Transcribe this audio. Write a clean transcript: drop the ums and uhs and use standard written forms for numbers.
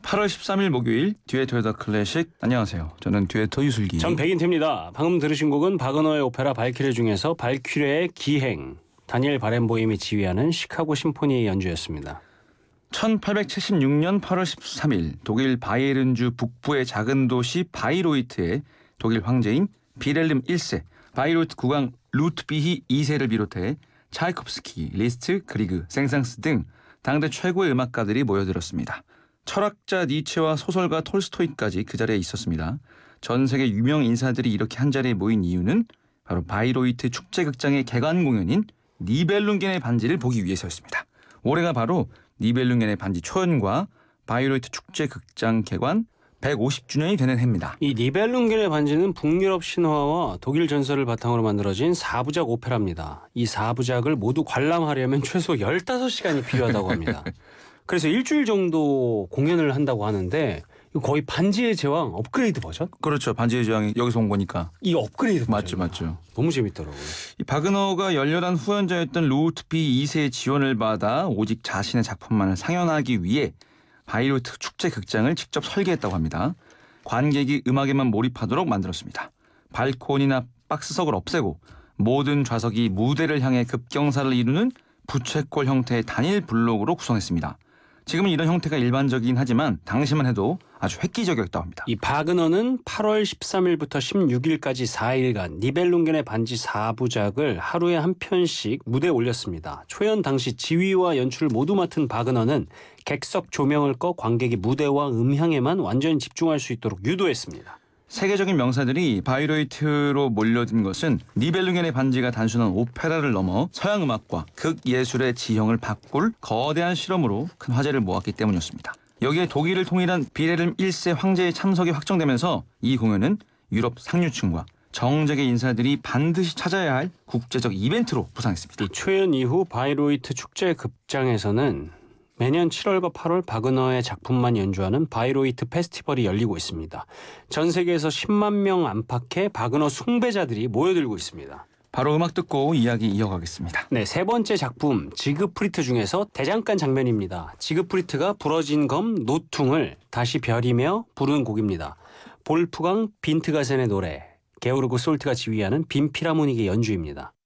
8월 13일 목요일 듀에토 더 클래식. 안녕하세요. 저는 듀에토 유슬기. 전 백인태입니다. 방금 들으신 곡은 바그너의 오페라 발키레 중에서 발키레의 기행, 다니엘 바렌보임이 지휘하는 시카고 심포니의 연주였습니다. 1876년 8월 13일 독일 바이에른주 북부의 작은 도시 바이로이트에 독일 황제인 비렐름 1세, 바이로이트 국왕 루트비히 2세를 비롯해 차이콥스키, 리스트, 그리그, 생상스 등 당대 최고의 음악가들이 모여들었습니다. 철학자 니체와 소설가 톨스토이까지 그 자리에 있었습니다. 전 세계 유명 인사들이 이렇게 한자리에 모인 이유는 바로 바이로이트 축제극장의 개관 공연인 니벨룽겐의 반지를 보기 위해서였습니다. 올해가 바로 니벨룽겐의 반지 초연과 바이로이트 축제극장 개관 150주년이 되는 해입니다. 이 니벨룽겐의 반지는 북유럽 신화와 독일 전설을 바탕으로 만들어진 4부작 오페라입니다. 이 4부작을 모두 관람하려면 최소 15시간이 필요하다고 합니다. 그래서 일주일 정도 공연을 한다고 하는데 거의 반지의 제왕 업그레이드 버전? 그렇죠. 반지의 제왕이 여기서 온 거니까. 이 업그레이드 버전. 맞죠. 너무 재밌더라고요. 이 바그너가 열렬한 후원자였던 루트비 2세의 지원을 받아 오직 자신의 작품만을 상연하기 위해 바이로이트 축제극장을 직접 설계했다고 합니다. 관객이 음악에만 몰입하도록 만들었습니다. 발코니나 박스석을 없애고 모든 좌석이 무대를 향해 급경사를 이루는 부채꼴 형태의 단일 블록으로 구성했습니다. 지금은 이런 형태가 일반적이긴 하지만 당시만 해도 아주 획기적이었다고 합니다. 이 바그너는 8월 13일부터 16일까지 4일간 니벨룽겐의 반지 4부작을 하루에 한 편씩 무대에 올렸습니다. 초연 당시 지휘와 연출을 모두 맡은 바그너는 객석 조명을 꺼 관객이 무대와 음향에만 완전히 집중할 수 있도록 유도했습니다. 세계적인 명사들이 바이로이트로 몰려든 것은 니벨룽겐의 반지가 단순한 오페라를 넘어 서양 음악과 극예술의 지형을 바꿀 거대한 실험으로 큰 화제를 모았기 때문이었습니다. 여기에 독일을 통일한 비렐름 1세 황제의 참석이 확정되면서 이 공연은 유럽 상류층과 정재계 인사들이 반드시 찾아야 할 국제적 이벤트로 부상했습니다. 이 초연 이후 바이로이트 축제 극장에서는 매년 7월과 8월 바그너의 작품만 연주하는 바이로이트 페스티벌이 열리고 있습니다. 전 세계에서 10만 명 안팎의 바그너 숭배자들이 모여들고 있습니다. 바로 음악 듣고 이야기 이어가겠습니다. 네, 세 번째 작품 지그프리트 중에서 대장간 장면입니다. 지그프리트가 부러진 검 노퉁을 다시 벼리며 부르는 곡입니다. 볼프강 빈트가센의 노래, 게오르그 솔트가 지휘하는 빈 필하모닉의 연주입니다.